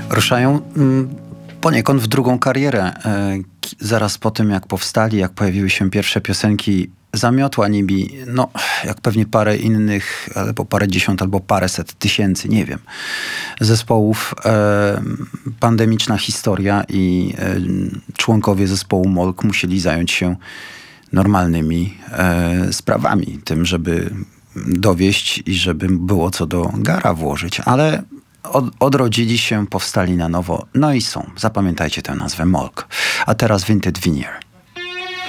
Ruszają poniekąd w drugą karierę. Zaraz po tym, jak powstali, jak pojawiły się pierwsze piosenki Zamiotła Nibi, no jak pewnie parę innych, albo parędziesiąt, albo paręset tysięcy, nie wiem, zespołów, pandemiczna historia i członkowie zespołu Molk musieli zająć się normalnymi sprawami. Tym, żeby dowieść i żeby było co do gara włożyć, ale odrodzili się, powstali na nowo, no i są. Zapamiętajcie tę nazwę Molk. A teraz Vinted Veneer.